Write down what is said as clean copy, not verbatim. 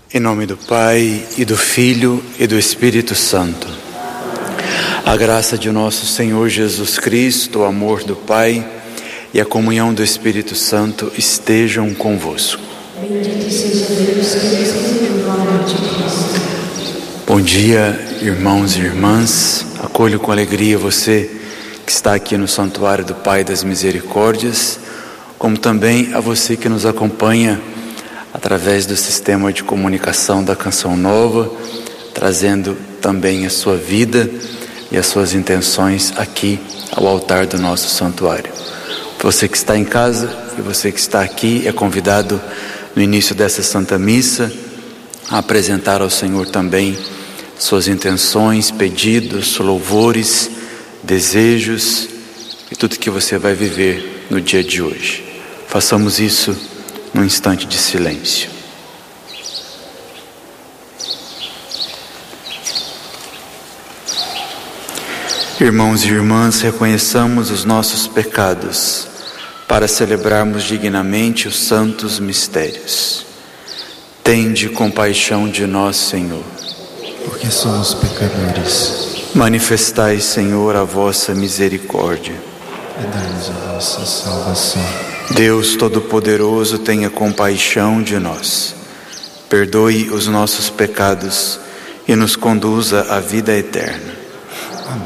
Em nome do Pai, e do Filho, e do Espírito Santo. A graça de nosso Senhor Jesus Cristo, o amor do Pai e a comunhão do Espírito Santo estejam convosco. Bendito seja Deus que nos deu glória de Cristo. Bom dia, irmãos e irmãs. Acolho com alegria você que está aqui no Santuário do Pai das Misericórdias, como também a você que nos acompanha através do sistema de comunicação da Canção Nova, trazendo também a sua vida e as suas intenções aqui ao altar do nosso santuário. Você que está em casa e você que está aqui é convidado no início dessa Santa Missa a apresentar ao Senhor também suas intenções, pedidos, louvores, desejos e tudo que você vai viver no dia de hoje. Façamos isso num instante de silêncio. Irmãos e irmãs, reconheçamos os nossos pecados para celebrarmos dignamente os santos mistérios. Tende compaixão de nós, Senhor, porque somos pecadores. Manifestai, Senhor, a vossa misericórdia E dai-nos a vossa salvação. Deus Todo-Poderoso, tenha compaixão de nós, perdoe os nossos pecados e nos conduza à vida eterna.